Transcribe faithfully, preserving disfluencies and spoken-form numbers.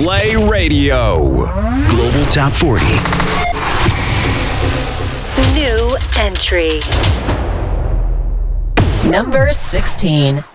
Play Radio. Global Top forty. New entry. Number sixteen.